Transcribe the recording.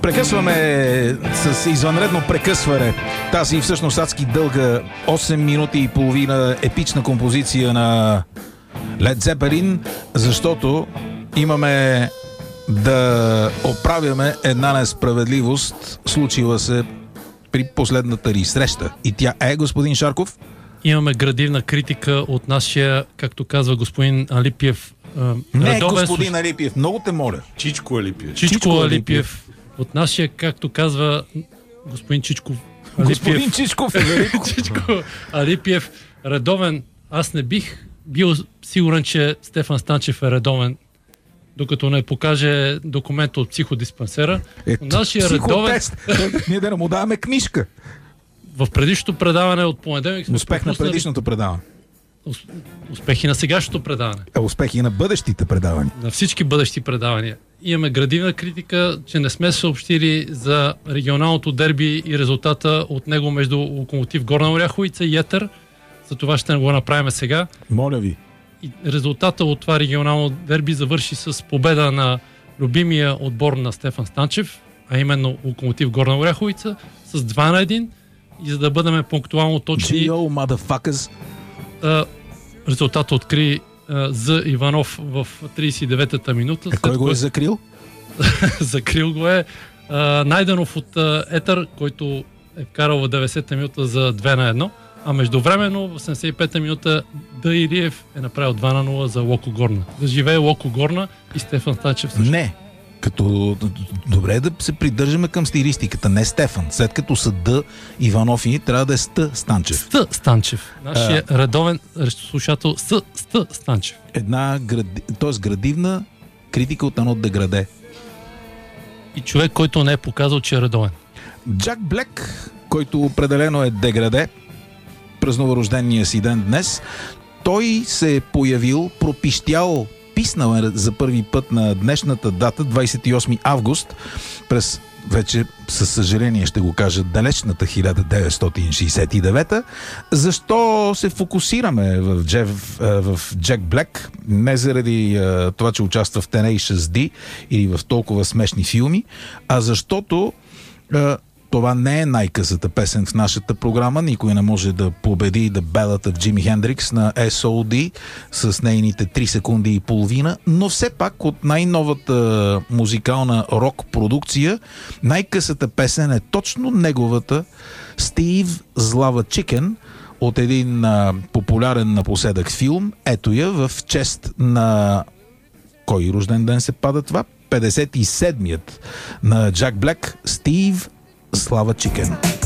Прекъсваме с извънредно прекъсване тази всъщност адски дълга 8 минути и половина епична композиция на Led Zeppelin, защото имаме да оправяме една несправедливост, случила се при последната ни среща. И тя е, господин Шарков? Имаме градивна критика от нашия, както казва господин Алипиев. Не, господин Алипиев, много те моля. Чичко Алипиев. Чичко Алипиев. От нашия, както казва господин Чичков Алипиев. Господин Чичков Чичко Алипиев, редовен. Аз не бих бил сигурен, че Стефан Станчев е редовен, докато не покаже документа от психодиспансера. Нашия редовен... Ние да не му даваме книжка. В предишното предаване от понеделник... Успех на предишното предаване. Успехи на сегашното предаване. Успехи на бъдещите предавания. На всички бъдещи предавания. Имаме градивна критика, че не сме съобщили за регионалното дерби и резултата от него между Локомотив Горна Оряховица и Етър. За това ще го направим сега. Моля ви. И резултата от това регионално дерби завърши с победа на любимия отбор на Стефан Станчев, а именно Локомотив Горна Оряховица, с 2-1. И за да бъдем пунктуално точни... G.O. motherfuckers. Резултата откри за Иванов в 39-та минута. Кой го е закрил? Закрил го е Найденов от Етър, който е вкарал в 90-та минута за 2-1. А междувременно в 75-та минута Д. Илиев е направил 2-0 за Локо Горна. Да живее Локо Горна и Стефан Станчев също. Не. Като добре е да се придържаме към стилистиката, не Стефан. След като са Д. Иванов и трябва да е Ст. Станчев. Ст. Станчев. Нашия редовен слушател Ст. Станчев. Една градивна критика от едно деграде. И човек, който не е показал, че е редовен. Джак Блек, който определено е деграде, празнува рождения си ден днес. Той се е появил, пропищял, писнал за първи път на днешната дата, 28 август, през вече със съжаление ще го кажа далечната 1969. Защо се фокусираме в Джак Блек? Не заради това, че участва в Tenacious D или в толкова смешни филми, а защото това не е най-късата песен в нашата програма. Никой не може да победи The Ballad of Jimi Hendrix на S.O.D. с нейните 3 секунди и половина, но все пак от най-новата музикална рок-продукция най-късата песен е точно неговата Steve Zlava Chicken от един популярен напоследък филм. Ето я в чест на... Кой рожден ден се пада това? 57-ият на Джак Блек, Steve Zlava Chicken.